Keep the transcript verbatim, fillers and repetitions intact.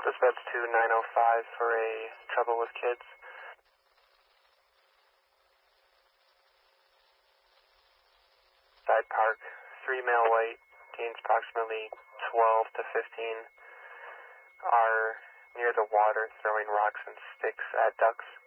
Dispatch to nine oh five for a trouble with kids. Side park, three male white, teens approximately twelve to fifteen, are near the water throwing rocks and sticks at ducks.